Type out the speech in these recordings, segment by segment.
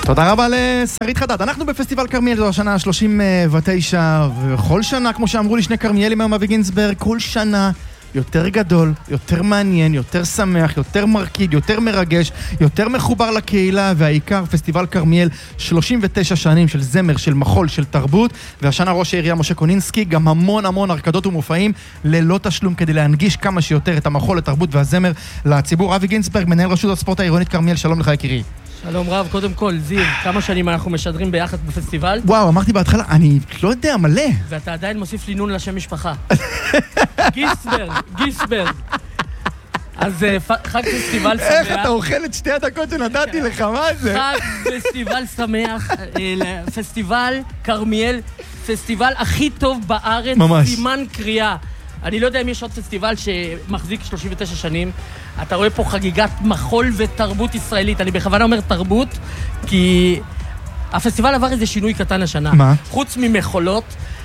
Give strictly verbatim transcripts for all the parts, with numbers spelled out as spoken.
תודה רבה לשרית חדד. אנחנו בפסטיבל כרמיאל, זו השנה ה-שלושים ותשע, וכל שנה, כמו שאמרו לי שני כרמיאלים היום אבי גינצברג, כל שנה יותר גדול, יותר מעניין, יותר שמח, יותר מרקיד, יותר מרגש, יותר מחובר לקהילה, והעיקר פסטיבל כרמיאל, שלושים ותשע שנים של זמר, של מחול, של תרבות, והשנה ראש העירייה משה קונינסקי, גם המון המון הרקדות ומופעים ללא תשלום, כדי להנגיש כמה שיותר את המחול, התרבות והזמר לציבור. אבי גינצברג, מנהל רשות הספורט העירונית כרמיאל, שלום לך יקירי. שלום רב, קודם כל, זיו, כמה שנים אנחנו משדרים ביחד בפסטיבל? וואו, אמרתי בהתחלה, אני לא יודע, מלא. ואתה עדיין מוסיף לי נון לשם משפחה. גיסברג, גיסברג. אז חג פסטיבל שמח. איך אתה אוכל את שתי הדקות שנתתי לך, מה זה? חג פסטיבל שמח, פסטיבל כרמיאל, פסטיבל הכי טוב בארץ, סימן קריאה. אני לא יודע אם יש עוד פסטיבל שמחזיק שלושים ותשע שנים. אתה רואה פה חגיגת מחול ותרבות ישראלית. אני בכוונה אומר תרבות, כי הפסטיבל עבר איזה שינוי קטן השנה. מה? חוץ ממחולות,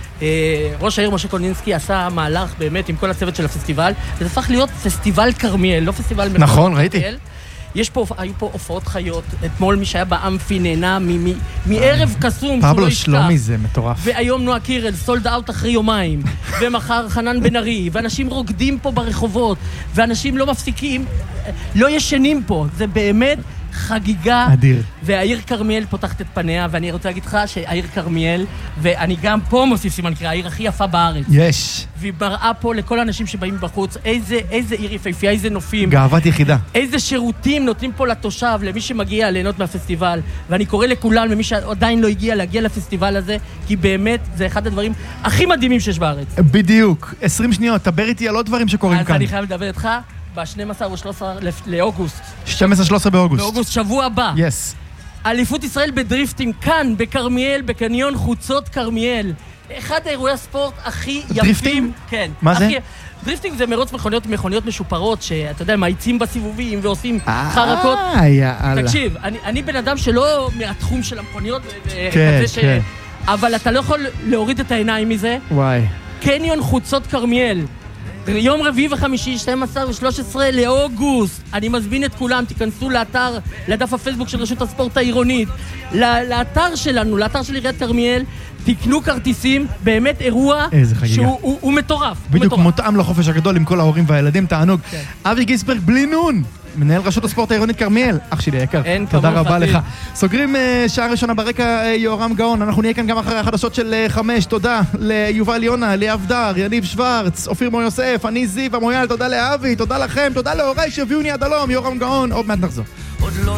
ראש העיר משה קונינסקי עשה מהלך באמת עם כל הצוות של הפסטיבל, וזה הפך להיות פסטיבל כרמיאל, לא פסטיבל מחולות. נכון, ראיתי. יש פה, היו פה הופעות חיות, אתמול מי שהיה באמפי נהנה מערב קסום, פבלו שלומי זה מטורף. והיום נועה קירל, סולד אאוט אחרי יומיים, ומחר חנן בן ארי, ואנשים רוקדים פה ברחובות, ואנשים לא מפסיקים, לא ישנים פה, זה באמת חגיגה. אדיר. והעיר כרמיאל פותחת את פניה, ואני רוצה להגיד לך שהעיר כרמיאל, ואני גם פה מוסיף סימן קריאה, העיר הכי יפה בארץ. יש. והיא מראה פה לכל האנשים שבאים בחוץ, איזה, איזה עיר יפהפייה, איזה נופים. גאוות יחידה. איזה שירותים נותנים פה לתושב, למי שמגיע ליהנות מהפסטיבל. ואני קורא לכולם, למי שעדיין לא הגיע, להגיע לפסטיבל הזה, כי באמת זה אחד הדברים הכי מדהימים שיש בארץ. בדיוק. עשרים שניות, תבר איתי על עוד דברים שקורים אז כאן. אז אני חייב לדבר איתך ב-שנים עשר ו-שלושה עשר לאוגוסט. שנים עשר שלושה עשר באוגוסט. באוגוסט, שבוע הבא. יס. אליפות ישראל בדריפטינג, כאן, בכרמיאל, בקניון חוצות כרמיאל. אחד האירועי הספורט הכי יפים. דריפטינג? כן. מה זה? דריפטינג זה מרוץ מכוניות, מכוניות משופרות, שאתה יודע, מאיצים בסיבובים ועושים חרקות. אה, יאללה. תקשיב, אני, אני בן אדם שלא מהתחום של המכוניות, כן, ש... כן. אבל אתה לא יכול להוריד את העיניים מזה. וואי. קניון חוצות כרמיאל. יום רביעי וחמישי, שנים עשר ושלושה עשר לאוגוסט. אני מזמין את כולם, תיכנסו לאתר, לדף הפייסבוק של רשות הספורט העירונית, לאתר שלנו, לאתר של עיריית כרמיאל, תקנו כרטיסים, באמת אירוע שהוא הוא, הוא מטורף. בדיוק הוא מטורף. מותאם לחופש הגדול עם כל ההורים והילדים, תענוג. כן. אבי גיסברג בלי נון, מנהל רשות הספורט העירונית כרמיאל, אח שלי היקר, תודה רבה לך. סוגרים שעה ראשונה ברקע יורם גאון, אנחנו נהיה כאן גם אחרי החדשות של חמש, תודה ליובל יונה, ליאבדר, יניב שוורץ, אופיר מור יוסף, אני זיו המויאל, תודה לאבי, תודה לכם, תודה להוריי שהביאוני עד הלום, יורם גאון, עוד מעט נחזור.